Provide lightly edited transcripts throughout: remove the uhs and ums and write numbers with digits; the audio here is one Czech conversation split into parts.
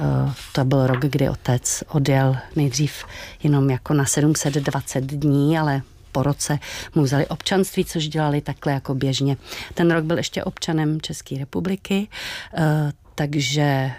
To byl rok, kdy otec odjel nejdřív jenom jako na 720 dní, ale po roce mu vzali občanství, což dělali takhle jako běžně. Ten rok byl ještě občanem České republiky, takže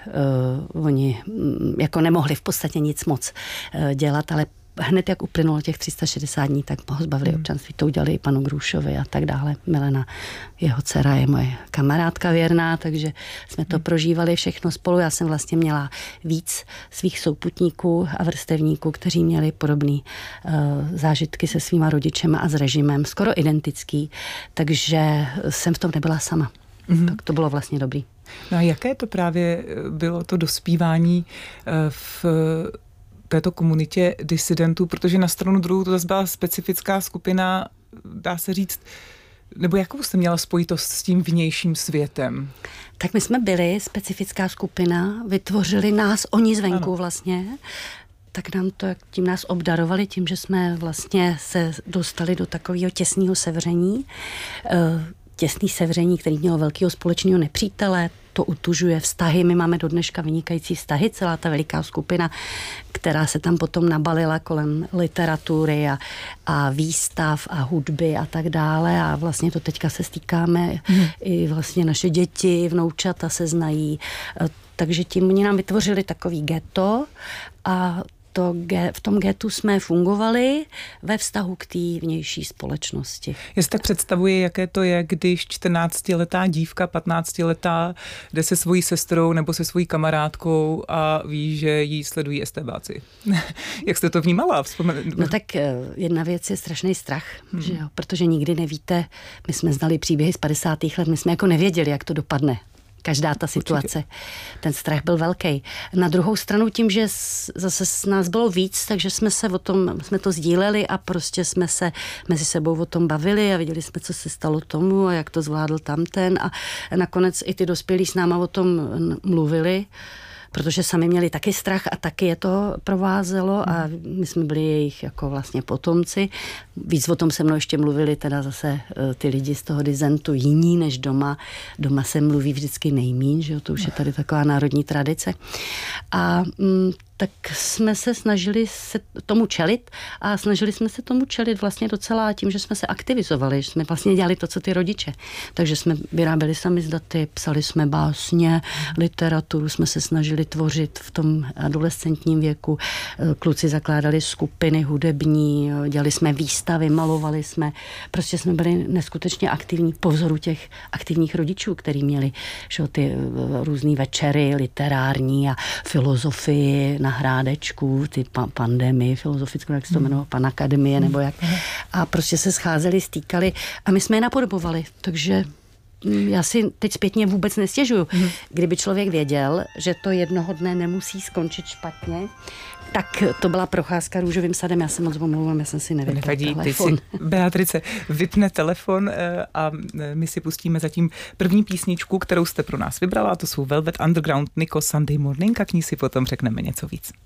oni jako nemohli v podstatě nic moc dělat, ale hned jak uplynulo těch 360 dní, tak ho zbavili občanství. To udělali i panu Grůšovi a tak dále. Milena, jeho dcera, je moje kamarádka věrná, takže jsme to prožívali všechno spolu. Já jsem vlastně měla víc svých souputníků a vrstevníků, kteří měli podobné zážitky se svýma rodičema a s režimem, skoro identický, takže jsem v tom nebyla sama. Tak to bylo vlastně dobrý. No a jaké to právě bylo to dospívání v této komunitě disidentů, protože na stranu druhou to zase byla specifická skupina, dá se říct, nebo jakou jste měla spojitost s tím vnějším světem? Tak my jsme byli specifická skupina, vytvořili nás oni zvenku vlastně, tak nám to, tím nás obdarovali, tím, že jsme vlastně se dostali do takového těsného sevření. Těsný sevření, který mělo velkého společného nepřítele, to utužuje vztahy. My máme do dneška vynikající vztahy, celá ta veliká skupina, která se tam potom nabalila kolem literatury a výstav a hudby a tak dále a vlastně to teďka se stýkáme. I vlastně naše děti, vnoučata se znají. Takže tím oni nám vytvořili takový ghetto a v tom getu jsme fungovali ve vztahu k té vnější společnosti. Já si tak představuji, jaké to je, když 14letá dívka, 15letá jde se svojí sestrou nebo se svojí kamarádkou a ví, že jí sledují estébáci. Jak jste to vnímala? No tak jedna věc je strašný strach, že jo? Protože nikdy nevíte, my jsme znali příběhy z 50. let, my jsme jako nevěděli, jak to dopadne. Každá ta situace. Určitě. Ten strach byl velký. Na druhou stranu tím, že zase nás bylo víc, takže jsme to sdíleli a prostě jsme se mezi sebou o tom bavili a viděli jsme, co se stalo tomu a jak to zvládl tamten a nakonec i ty dospělí s náma o tom mluvili, protože sami měli taky strach a taky je to provázelo a my jsme byli jejich jako vlastně potomci. Víc o tom se mnou ještě mluvili teda zase ty lidi z toho disentu jiní než doma. Doma se mluví vždycky nejmíň, že jo, to už je tady taková národní tradice. A tak jsme se snažili se tomu čelit a snažili jsme se tomu čelit vlastně docela tím, že jsme se aktivizovali, že jsme vlastně dělali to, co ty rodiče. Takže jsme vyráběli sami z daty, psali jsme básně, literaturu jsme se snažili tvořit v tom adolescentním věku. Kluci zakládali skupiny hudební, dělali jsme výstavy, malovali jsme. Prostě jsme byli neskutečně aktivní po vzoru těch aktivních rodičů, kteří měli ty různý večery literární a filozofii na Hrádečku, ty pandemii filozofickou, jak se to jmenovalo, Panakademie nebo jak. A prostě se scházeli, stýkali a my jsme je napodobovali. Takže já si teď zpětně vůbec nestěžuju. Kdyby člověk věděl, že to jednoho dne nemusí skončit špatně, tak to byla procházka růžovým sadem. Já se moc omlouvám, já jsem si nevypla telefon. Beatrice vypne telefon a my si pustíme zatím první písničku, kterou jste pro nás vybrala. To jsou Velvet Underground, Nico, Sunday Morning a k ní si potom řekneme něco víc.